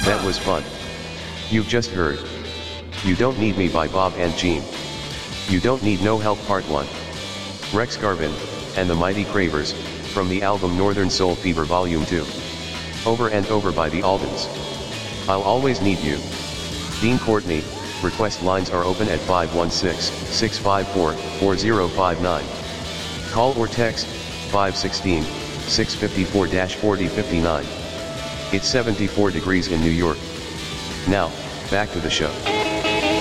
That was fun. You've just heard You Don't Need Me by Bob and Jean. You Don't Need No Help Part 1. Rex Garvin and the Mighty Cravers, from the album Northern Soul Fever Volume 2. Over and Over by the Aldens. I'll Always Need You. Dean Courtney, request lines are open at 516-654-4059. Call or text 516-654-4059. It's 74 degrees in New York. Now, back to the show.